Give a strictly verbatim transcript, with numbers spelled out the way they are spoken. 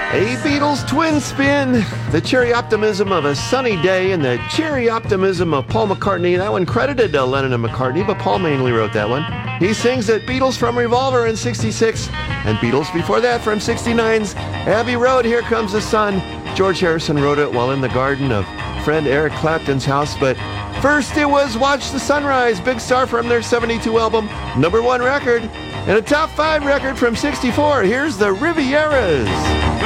A Beatles twin spin, the cheery optimism of a sunny day and the cheery optimism of Paul McCartney. That one credited to Lennon and McCartney, but Paul mainly wrote that one. He sings it Beatles from Revolver in sixty-six and Beatles before that from sixty-nine's Abbey Road, Here Comes the Sun. George Harrison wrote it while in the garden of friend Eric Clapton's house, but first it was Watch the Sunrise, Big Star from their seventy-two album, number one record, and a top five record from sixty-four. Here's the Rivieras.